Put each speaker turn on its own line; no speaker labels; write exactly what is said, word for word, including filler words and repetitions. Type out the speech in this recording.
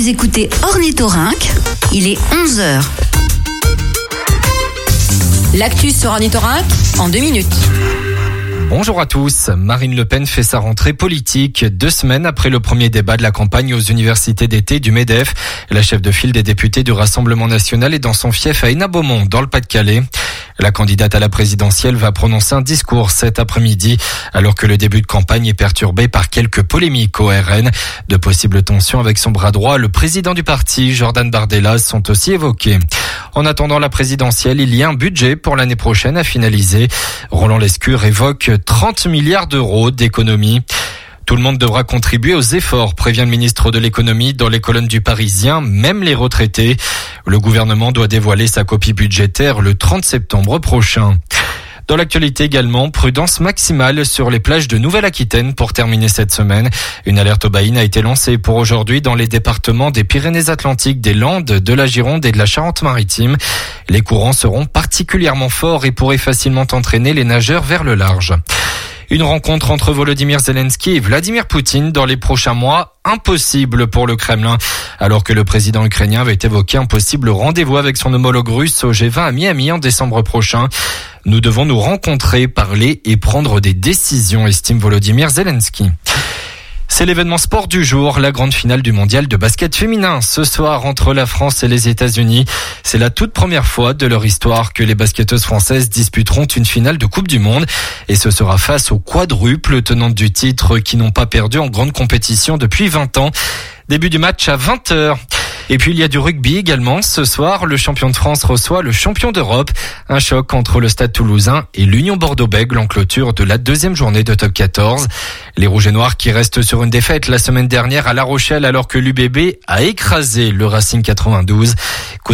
Vous écoutez Ornithorynque, il est onze heures. L'actu sur Ornithorynque en deux minutes.
Bonjour à tous. Marine Le Pen fait sa rentrée politique deux semaines après le premier débat de la campagne aux universités d'été du MEDEF. La chef de file des députés du Rassemblement national est dans son fief à Hénin-Beaumont, dans le Pas-de-Calais. La candidate à la présidentielle va prononcer un discours cet après-midi, alors que le début de campagne est perturbé par quelques polémiques au R N. De possibles tensions avec son bras droit, le président du parti, Jordan Bardella, sont aussi évoquées. En attendant la présidentielle, il y a un budget pour l'année prochaine à finaliser. Roland Lescure évoque trente milliards d'euros d'économies. Tout le monde devra contribuer aux efforts, prévient le ministre de l'économie dans les colonnes du Parisien, même les retraités. Le gouvernement doit dévoiler sa copie budgétaire le trente septembre prochain. Dans l'actualité également, prudence maximale sur les plages de Nouvelle-Aquitaine pour terminer cette semaine. Une alerte aux baïnes a été lancée pour aujourd'hui dans les départements des Pyrénées-Atlantiques, des Landes, de la Gironde et de la Charente-Maritime. Les courants seront particulièrement forts et pourraient facilement entraîner les nageurs vers le large. Une rencontre entre Volodymyr Zelensky et Vladimir Poutine dans les prochains mois, impossible pour le Kremlin. Alors que le président ukrainien avait évoqué un possible rendez-vous avec son homologue russe au G vingt à Miami en décembre prochain. Nous devons nous rencontrer, parler et prendre des décisions, estime Volodymyr Zelensky. C'est l'événement sport du jour, la grande finale du mondial de basket féminin. Ce soir, entre la France et les États-Unis, c'est la toute première fois de leur histoire que les basketteuses françaises disputeront une finale de Coupe du Monde. Et ce sera face aux quadruples tenantes du titre qui n'ont pas perdu en grande compétition depuis vingt ans. Début du match à vingt heures. Et puis il y a du rugby également. Ce soir, le champion de France reçoit le champion d'Europe. Un choc entre le Stade Toulousain et l'Union Bordeaux-Bègles en clôture de la deuxième journée de Top quatorze. Les Rouges et Noirs qui restent sur une défaite la semaine dernière à La Rochelle alors que l'U B B a écrasé le Racing quatre-vingt-douze. Coup